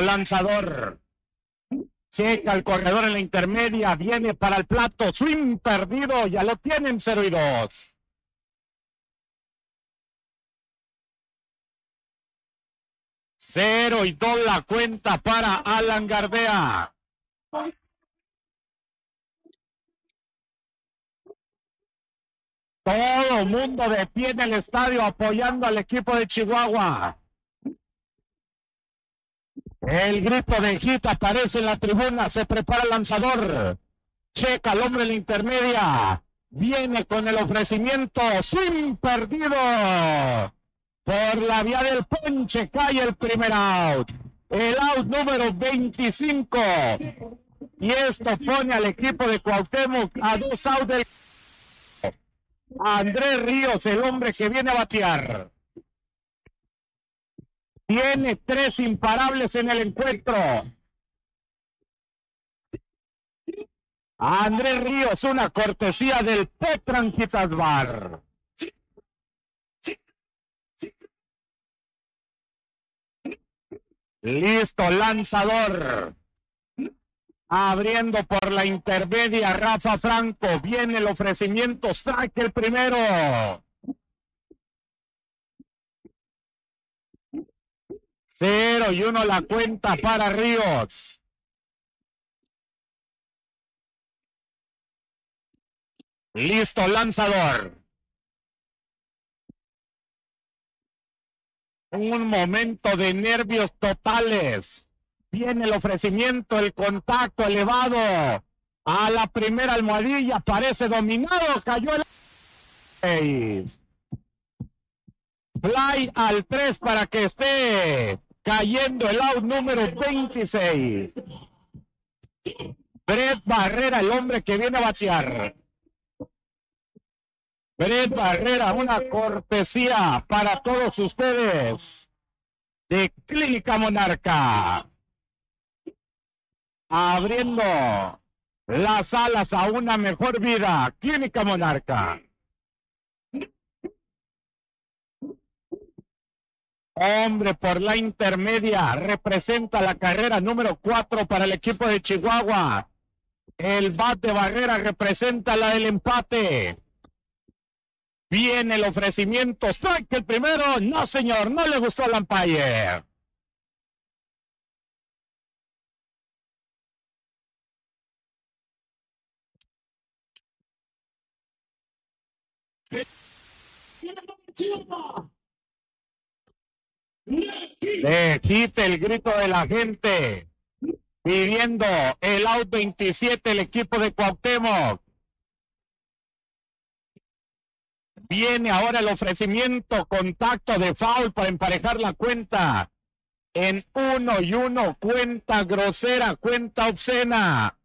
Listo, lanzador. Checa el corredor en la intermedia. Viene para el plato. Swing perdido. Ya lo tienen 0-2. Cero y 2 la cuenta para Alan Gardea. Todo mundo de pie en el estadio apoyando al equipo de Chihuahua. El grito de hit aparece en la tribuna. Se prepara el lanzador. Checa al hombre en la intermedia. Viene con el ofrecimiento. Swing perdido. Por la vía del ponche cae el primer out. El out número 25. Y esto pone al equipo de Cuauhtémoc a 2 outs del... Andrés Ríos, el hombre que viene a batear. Tiene 3 imparables en el encuentro. Andrés Ríos, una cortesía del Petranquitas Bar. Listo, lanzador. Abriendo por la intermedia, Rafa Franco. Viene el ofrecimiento, strike el primero. 0-1 la cuenta para Ríos. Listo, lanzador. Un momento de nervios totales. Viene el ofrecimiento, el contacto elevado. A la primera almohadilla, parece dominado. Cayó el... Fly al 3 para que esté cayendo el out número 26. Brett Barrera, el hombre que viene a batear. Brett Barrera, una cortesía para todos ustedes de Clínica Monarca. Abriendo las alas a una mejor vida. Clínica Monarca. Hombre por la intermedia. Representa la carrera número 4 para el equipo de Chihuahua. El bat de Barrera representa la del empate. Viene el ofrecimiento. Strike el primero. No, señor. No le gustó al umpire. De hit el grito de la gente. Pidiendo el out 27 el equipo de Cuauhtémoc. Viene ahora el ofrecimiento, contacto de foul para emparejar la cuenta. En 1-1, cuenta grosera, cuenta obscena.